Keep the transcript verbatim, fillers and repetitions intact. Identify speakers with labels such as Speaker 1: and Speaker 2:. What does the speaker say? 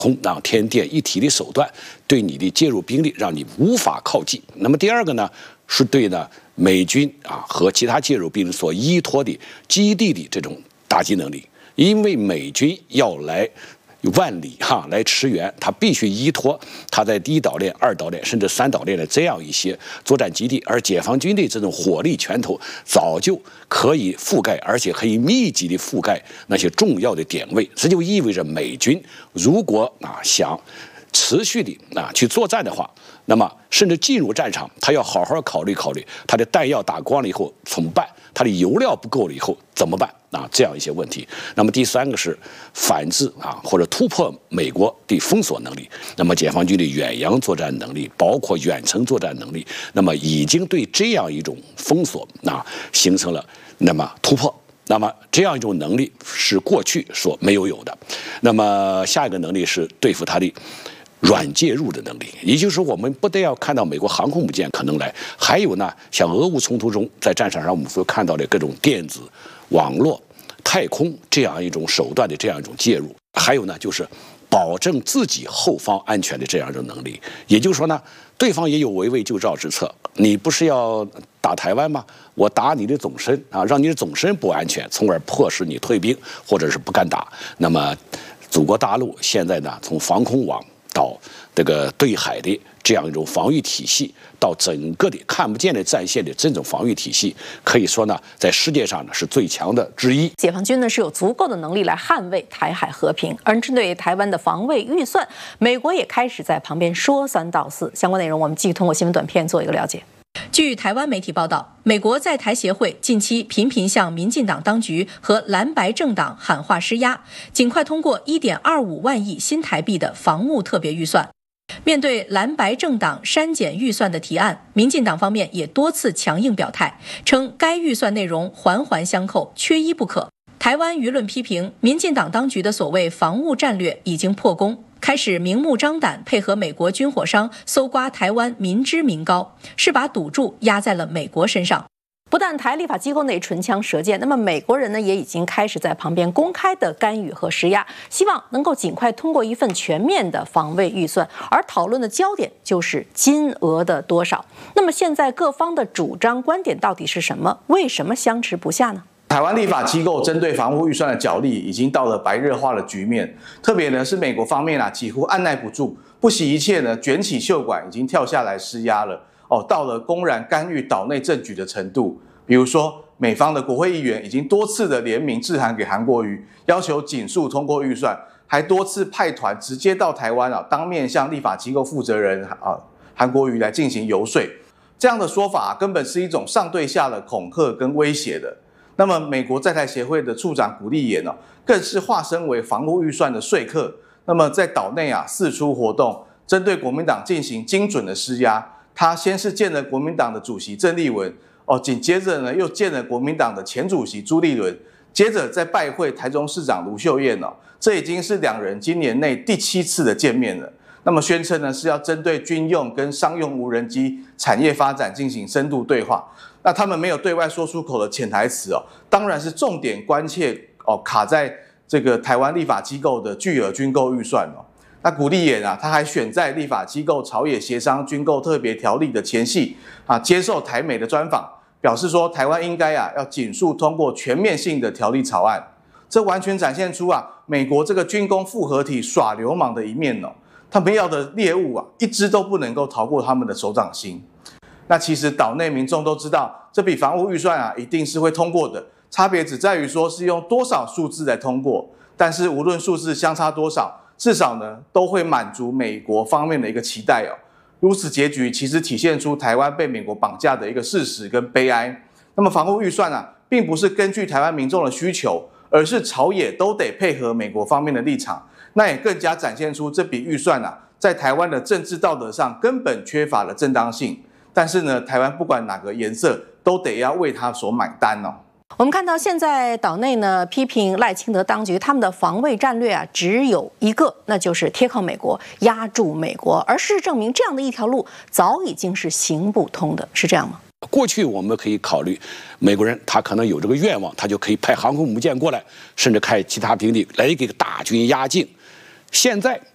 Speaker 1: 空啊天电一体的手段，对你的介入兵力让你无法靠近。那么第二个呢，是对呢美军啊和其他介入兵力所依托的基地的这种打击能力，因为美军要来万里哈来驰援，他必须依托他在第一岛链、二岛链甚至三岛链的这样一些作战基地，而解放军的这种火力拳头早就可以覆盖，而且可以密集的覆盖那些重要的点位。这就意味着美军如果啊想持续的啊去作战的话，那么甚至进入战场，他要好好考虑考虑他的弹药打光了以后怎么办，他的油料不够了以后怎么办啊？这样一些问题。那么第三个是反制啊，或者突破美国的封锁能力。那么解放军的远洋作战能力，包括远程作战能力，那么已经对这样一种封锁啊形成了那么突破。那么这样一种能力是过去所没有有的。那么下一个能力是对付它的软介入的能力，也就是说，我们不但要看到美国航空母舰可能来，还有呢，像俄乌冲突中，在战场上我们所看到的各种电子、网络、太空这样一种手段的这样一种介入，还有呢，就是保证自己后方安全的这样一种能力。也就是说呢，对方也有围魏救赵之策，你不是要打台湾吗？我打你的总身啊，让你的总身不安全，从而迫使你退兵或者是不敢打。那么，祖国大陆现在呢，从防空网到这个对海的这样一种防御体系，到整个的看不见的战线的这种防御体系，可以说呢，在世界上呢是最强的之一。
Speaker 2: 解放军呢是有足够的能力来捍卫台海和平，而针对台湾的防卫预算，美国也开始在旁边说三道四。相关内容我们继续通过新闻短片做一个了解。据台湾媒体报道，美国在台协会近期频频向民进党当局和蓝白政党喊话施压，尽快通过 一点二五万亿新台币的防务特别预算。面对蓝白政党删减预算的提案，民进党方面也多次强硬表态，称该预算内容环环相扣，缺一不可。台湾舆论批评民进党当局的所谓防务战略已经破功，开始明目张胆配合美国军火商搜刮台湾民脂民膏，是把赌注压在了美国身上。不但台立法机构内唇枪舌剑，那么美国人呢也已经开始在旁边公开的干预和施压，希望能够尽快通过一份全面的防卫预算，而讨论的焦点就是金额的多少。那么现在各方的主张观点到底是什么？为什么相持不下呢？
Speaker 3: 台湾立法机构针对防务预算的角力已经到了白热化的局面，特别呢是美国方面啊几乎按耐不住，不惜一切呢卷起袖管，已经跳下来施压了。哦，到了公然干预岛内政局的程度。比如说，美方的国会议员已经多次的联名致函给韩国瑜，要求紧速通过预算，还多次派团直接到台湾啊，当面向立法机构负责人啊韩国瑜来进行游说。这样的说法、啊、根本是一种上对下的恐吓跟威胁的。那么，美国在台协会的处长古立言呢、啊，更是化身为防务预算的说客。那么在岛内啊四处活动，针对国民党进行精准的施压。他先是见了国民党的主席郑丽文，哦，紧接着呢又见了国民党的前主席朱立伦，接着再拜会台中市长卢秀燕哦，这已经是两人今年内第七次的见面了。那么宣称呢是要针对军用跟商用无人机产业发展进行深度对话。那他们没有对外说出口的潜台词哦，当然是重点关切哦卡在这个台湾立法机构的巨额军购预算哦。那古立言啊，他还选在立法机构朝野协商军购特别条例的前夕啊，接受台美的专访，表示说台湾应该啊要紧速通过全面性的条例草案。这完全展现出啊美国这个军工复合体耍流氓的一面哦。他们要的猎物啊，一只都不能够逃过他们的手掌心。那其实岛内民众都知道，这笔防务预算啊，一定是会通过的，差别只在于说是用多少数字来通过。但是无论数字相差多少，至少呢，都会满足美国方面的一个期待哦。如此结局，其实体现出台湾被美国绑架的一个事实跟悲哀。那么防务预算啊，并不是根据台湾民众的需求，而是朝野都得配合美国方面的立场。那也更加展现出这笔预算啊，在台湾的政治道德上根本缺乏了正当性。但是呢，台湾不管哪个颜色，都得要为他所买单哦。
Speaker 2: 我们看到现在岛内呢批评赖清德当局他们的防卫战略啊只有一个，那就是贴靠美国，压住美国。而事实证明，这样的一条路早已经是行不通的，是这样吗？
Speaker 1: 过去我们可以考虑，美国人他可能有这个愿望，他就可以派航空母舰过来，甚至派其他兵力来给大军压境。现在